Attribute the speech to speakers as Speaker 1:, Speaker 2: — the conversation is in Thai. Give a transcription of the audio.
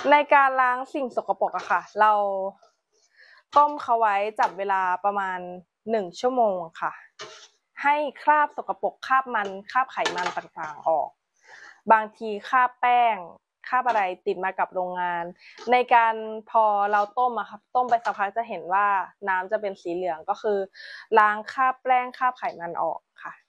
Speaker 1: ในการล้างสิ่งสกปรกอะค่ะเราต้มเขาไว้จับเวลาประมาณ1 ชั่วโมงค่ะให้คราบสกปรกคราบมันคราบไขมันต่างๆออกบางทีคราบแป้งคราบอะไรติดมากับโรงงานในการพอเราต้มอะค่ะต้มไปสักพักจะเห็นว่าน้ำจะเป็นสีเหลืองก็คือล้างคราบแป้งคราบไขมันออกค่ะ